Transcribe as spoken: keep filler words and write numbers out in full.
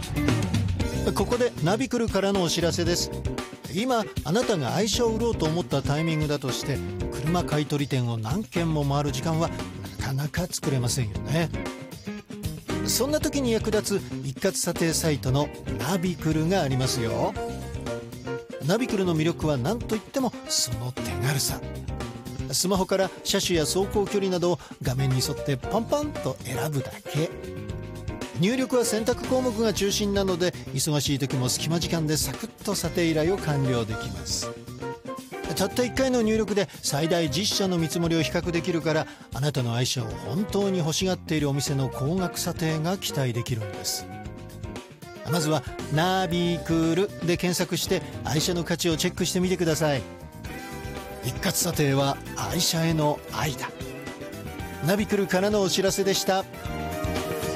ここでナビクルからのお知らせです。今あなたが愛車を売ろうと思ったタイミングだとして、車買取店を何軒も回る時間はなかなか作れませんよね。そんな時に役立つ一括査定サイトのナビクルがありますよ。ナビクルの魅力は何といってもその手軽さ。スマホから車種や走行距離などを画面に沿ってパンパンと選ぶだけ。入力は選択項目が中心なので、忙しい時も隙間時間でサクッと査定依頼を完了できます。たったいっかいの入力で最大じゅっしゃの見積もりを比較できるから、あなたの愛車を本当に欲しがっているお店の高額査定が期待できるんです。まずはナビクルで検索して愛車の価値をチェックしてみてください。一括査定は愛車への愛だ。ナビクルからのお知らせでした。